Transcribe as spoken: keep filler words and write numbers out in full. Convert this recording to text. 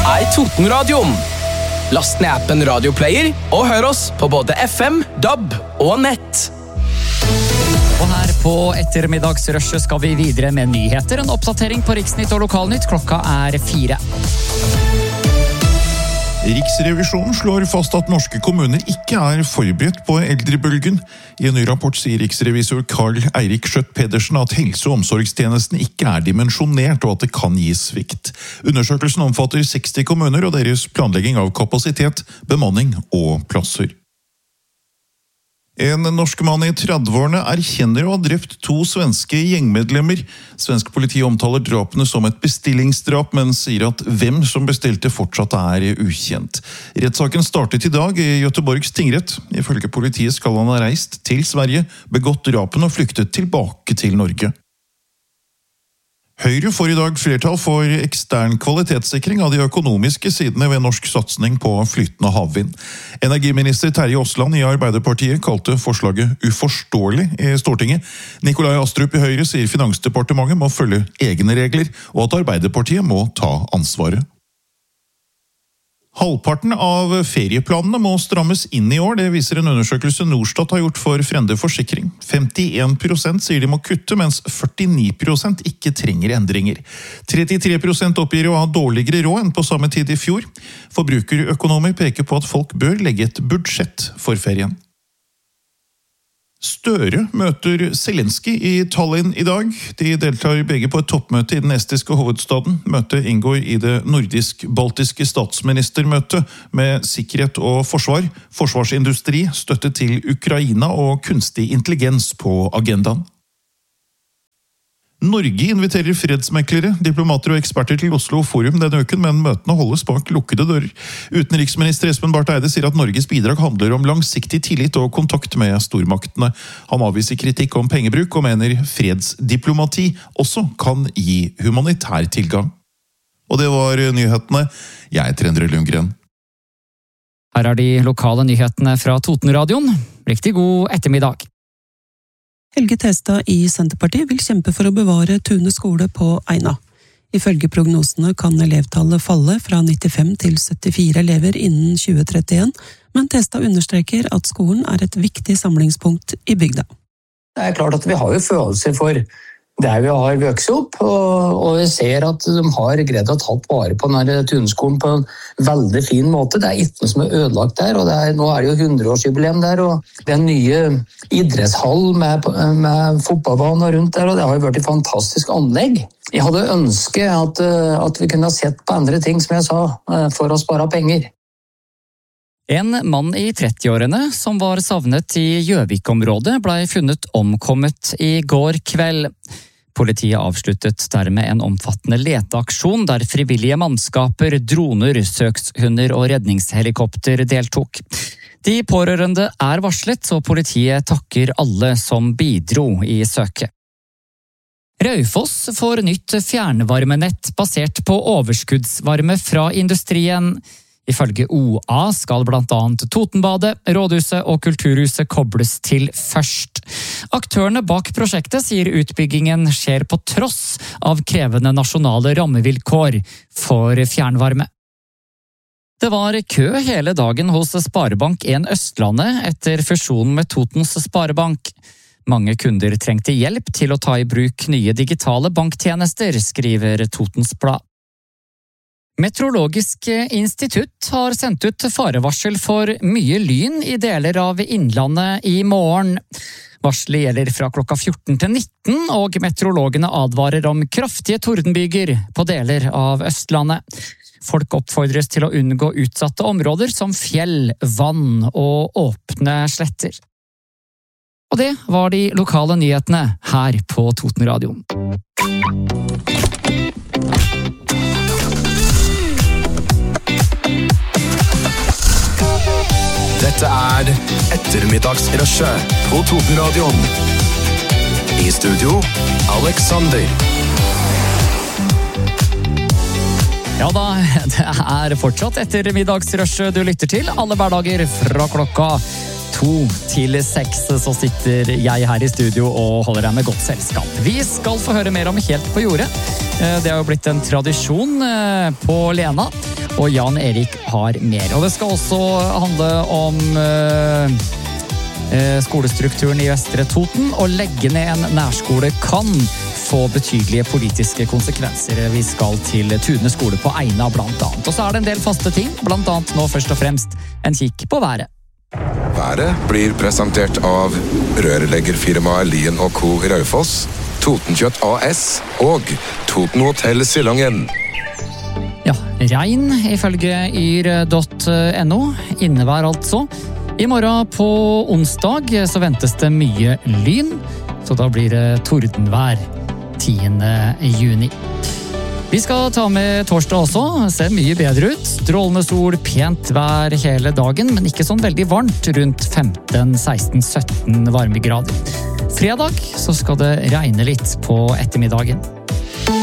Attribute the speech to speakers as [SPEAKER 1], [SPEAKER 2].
[SPEAKER 1] er Totenradioen. Last ned appen Radioplayer og hør oss på både F M, D A B og nett.
[SPEAKER 2] Og her på ettermiddagsrushet skal vi videre med nyheter. En oppdatering på Riksnytt og Lokalnytt. Klokka er fire.
[SPEAKER 3] Riksrevisjonen slår fast at norske kommuner ikke er forberedt på eldrebølgen. I en ny rapport sier riksrevisor Karl Eirik Skjøtt Pedersen at helse- og omsorgstjenesten ikke er dimensjonert og at det kan gi svikt. Undersøkelsen omfatter seksti kommuner og deres planlegging av kapasitet, bemanning og plasser. En norsk mann i trettiårene erkjenner å ha drept to svenske gjengmedlemmer. Svensk politi omtaler drapene som et bestillingsdrap, men sier at hvem som bestilte fortsatt er ukjent. Rettssaken startet i dag i Göteborgs tingrett. Ifølge politiet skal han ha reist til Sverige, begått drapen og flyktet tilbake til Norge. Høyre får i dag flertall for ekstern kvalitetssikring av de økonomiske sidene ved norsk satsing på flytende havvind. Energiminister Terje Aasland i Arbeiderpartiet kalte forslaget uforståelig i Stortinget. Nikolai Astrup i Høyre sier Finansdepartementet må følge egne regler, og at Arbeiderpartiet må ta ansvaret. Halvparten av ferieplanene må strammes inn i år, det viser en undersøkelse Norstat har gjort for Frende Forsikring. femtien prosent sier de må kutte, mens førtini prosent ikke trenger endringer. trettitre prosent oppgir å ha dårligere råd enn på samme tid i fjor. Forbrukerøkonomer peker på at folk bør legge et budsjett for ferien. Støre møter Zelensky i Tallinn i dag. De deltar begge på et toppmøte i den estiske hovedstaden. Møtet inngår i det nordisk-baltiske statsministermøtet med sikkerhet og forsvar, forsvarsindustri, støtte til Ukraina og kunstig intelligens på agendaen. Norge inviterer fredsmeklere, diplomater og eksperter til Oslo Forum denne uken, men møtene holdes bak lukkede dører. Utenriksminister Espen Barth Eide sier at Norges bidrag handler om langsiktig tillit og kontakt med stormaktene. Han avviser kritikk om pengebruk og mener fredsdiplomati også kan gi humanitær tilgang. Og det var nyhetene. Jeg heter Endre Lundgren.
[SPEAKER 2] Her er de lokale nyhetene fra Totenradioen. Riktig god ettermiddag.
[SPEAKER 4] Helge Testad i Senterpartiet vil kjempe for å bevare Tune skole på Eina. Ifølge prognosene kan elevtallet falle fra nittifem til syttifire elever innen tjue trettien, men Testad understreker at skolen er et viktig samlingspunkt i bygda.
[SPEAKER 5] Det er klart at vi har jo følelser for der vi har vokst opp, og, og vi ser at de har greid å ta vare på denne Tuneskolen på en veldig fin måte. Det er ikke noe som er ødelagt der, og det er, nå er det jo hundreårsjubileum der, og det er en nye idrettshall med, med fotballbaner rundt der, og det har jo vært et fantastisk anlegg. Jeg hadde ønsket at, at vi kunne ha sett på andre ting, som jeg sa, for å spare penger.
[SPEAKER 2] En mann i trettiårene som var savnet i Gjøvik-området ble funnet omkommet i går kveld. Politiet avsluttet dermed en omfattende leteaksjon der frivillige mannskaper, droner, søkshunder og redningshelikopter deltok. De pårørende er varslet, og politiet takker alle som bidro i søket. Raufoss får nytt fjernvarmenett basert på overskuddsvarme fra industrien. Ifølge O A skal blant annet Totenbadet, Rådhuset og Kulturhuset kobles til først. Aktørene bak prosjektet sier utbyggingen skjer på tross av krevende nasjonale rammevilkår for fjernvarme. Det var kø hele dagen hos Sparebank en Østlandet etter fusjonen med Totens Sparebank. Mange kunder trengte hjelp til å ta i bruk nye digitale banktjenester, skriver Totens Blad. Meteorologisk institutt har sendt ut farevarsel for mye lyn i deler av Innlandet i morgen. Varselet gjelder fra klokka fjorten til nitten, og meteorologene advarer om kraftige tordenbyger på deler av Østlandet. Folk oppfordres til å unngå utsatte områder som fjell, vann og åpne sletter. Og det var de lokale nyhetene her på Totenradioen.
[SPEAKER 1] Dette er ettermiddagsrushet på Totenradioen. I studio, Alexander.
[SPEAKER 2] Ja da, det er fortsatt ettermiddagsrushet du lytter til. Alle hverdager fra klokka to til seks så sitter jeg her i studio og holder deg med godt selskap. Vi skal få høre mer om Helt på jordet. Det har jo blitt en tradisjon på Lena. Og Jan Erik har mer. Og det skal også handle om øh, skolestrukturen i Vestre Toten. Å legge ned en nærskole kan få betydelige politiske konsekvenser. Vi skal til Tune skole på Eina blant annet. Og så er det en del faste ting, blant annet nå først og fremst en kikk på været.
[SPEAKER 6] Været blir presentert av rørleggerfirmaet Lien og Co. Raufoss, Totenkjøtt A S og Toten Hotel Silangen.
[SPEAKER 2] Ja, regn ifølge yr punktum no, innevær altså. I morgen på onsdag så ventes det mye lyn, så da blir det tordenvær tiende juni. Vi skal ta med torsdag også, ser mye bedre ut. Strålende sol, pent vær hele dagen, men ikke sånn veldig varmt, rundt femten, seksten, sytten varmegrader. Fredag så skal det regne litt på ettermiddagen.